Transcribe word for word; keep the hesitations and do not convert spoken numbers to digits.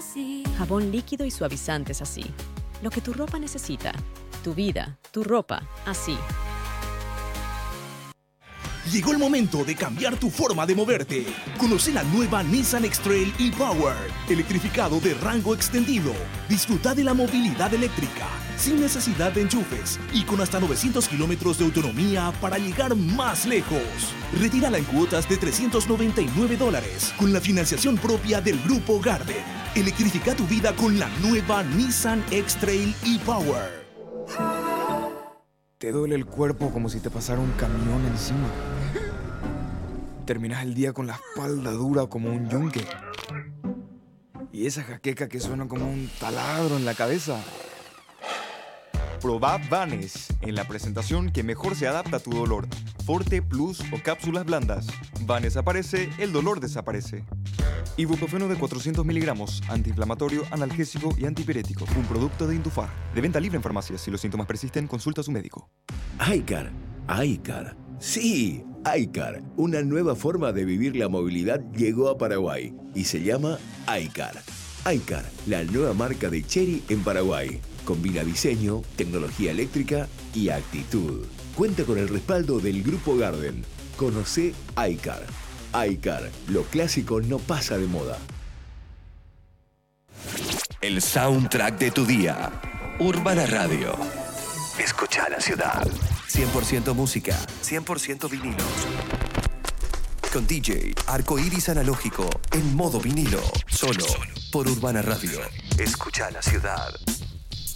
así. Jabón líquido y suavizantes así. Lo que tu ropa necesita. Tu vida, tu ropa, así. Llegó el momento de cambiar tu forma de moverte. Conoce la nueva Nissan X-Trail e-Power, electrificado de rango extendido. Disfruta de la movilidad eléctrica, sin necesidad de enchufes y con hasta novecientos kilómetros de autonomía para llegar más lejos. Retírala en cuotas de trescientos noventa y nueve dólares con la financiación propia del Grupo Garden. Electrifica tu vida con la nueva Nissan X-Trail e-Power. Te duele el cuerpo como si te pasara un camión encima. Terminas el día con la espalda dura como un yunque. Y esa jaqueca que suena como un taladro en la cabeza. Probá Vanes en la presentación que mejor se adapta a tu dolor. Forte, Plus o cápsulas blandas. Vanes aparece, el dolor desaparece. Ibuprofeno de cuatrocientos miligramos, antiinflamatorio, analgésico y antipirético. Un producto de Indufar. De venta libre en farmacias. Si los síntomas persisten, consulta a su médico. iCar, iCar. Sí, iCar. Una nueva forma de vivir la movilidad llegó a Paraguay y se llama iCar. iCar, la nueva marca de Chery en Paraguay. Combina diseño, tecnología eléctrica y actitud. Cuenta con el respaldo del Grupo Garden. Conoce iCar. iCar, lo clásico no pasa de moda. El soundtrack de tu día. Urbana Radio. Escucha la ciudad. cien por ciento música, cien por ciento vinilos. Con D J Arcoiris Analógico en modo vinilo. Solo por Urbana Radio. Escucha la ciudad.